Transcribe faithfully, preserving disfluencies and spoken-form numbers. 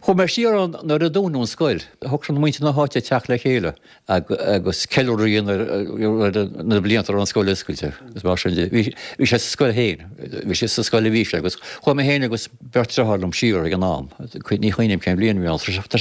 Chom mar síar na a dúnún scoil, thug an muinte na háte teach le chéile agus ceúíon na bliantar an scoil iscuilte. Bhí sé scoil héin, bhí sé sa scoil víise agus chum héine agus bertrahallm siúr ag an nám, chuit ní chuoinem céim blion mé